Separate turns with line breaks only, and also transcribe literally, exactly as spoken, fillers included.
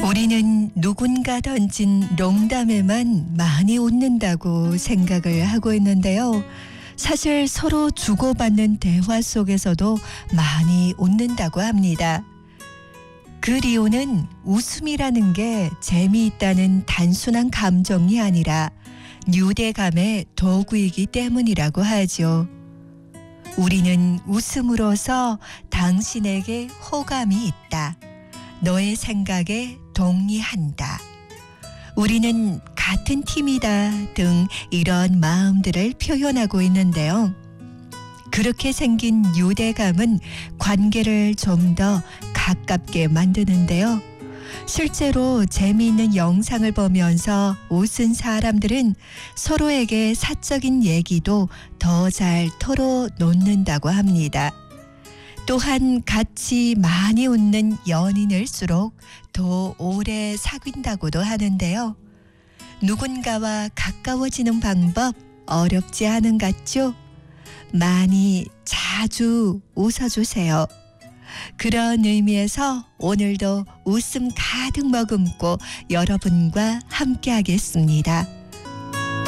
우리는 누군가 던진 농담에만 많이 웃는다고 생각을 하고 있는데요. 사실 서로 주고받는 대화 속에서도 많이 웃는다고 합니다. 그 이유는 웃음이라는 게 재미있다는 단순한 감정이 아니라 유대감의 도구이기 때문이라고 하죠. 우리는 웃음으로써 당신에게 호감이 있다. 너의 생각에 동의한다. 우리는 같은 팀이다 등 이런 마음들을 표현하고 있는데요. 그렇게 생긴 유대감은 관계를 좀 더 가깝게 만드는데요. 실제로 재미있는 영상을 보면서 웃은 사람들은 서로에게 사적인 얘기도 더 잘 털어놓는다고 합니다. 또한 같이 많이 웃는 연인일수록 더 오래 사귄다고도 하는데요. 누군가와 가까워지는 방법 어렵지 않은 것 같죠? 많이 자주 웃어주세요. 그런 의미에서 오늘도 웃음 가득 머금고 여러분과 함께 하겠습니다.